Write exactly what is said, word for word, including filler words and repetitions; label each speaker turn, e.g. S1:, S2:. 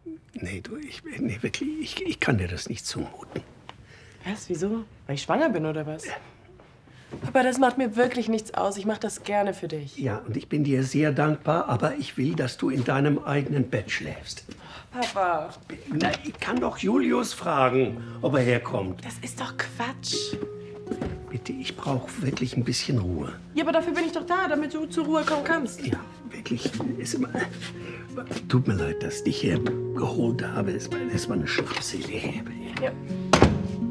S1: Nee, du, ich, nee, wirklich, ich, ich kann dir das nicht zumuten.
S2: Was, wieso? Weil ich schwanger bin, oder was? Papa, das macht mir wirklich nichts aus. Ich mache das gerne für dich.
S1: Ja, und ich bin dir sehr dankbar, aber ich will, dass du in deinem eigenen Bett schläfst.
S2: Papa.
S1: Na, ich kann doch Julius fragen, ob er herkommt.
S2: Das ist doch Quatsch.
S1: Bitte, ich brauche wirklich ein bisschen Ruhe.
S2: Ja, aber dafür bin ich doch da, damit du zur Ruhe kommen kannst.
S1: Ja, wirklich. Es immer, tut mir leid, dass ich dich hier geholt habe. Es war, es war eine Schnapsidee.
S2: Ja.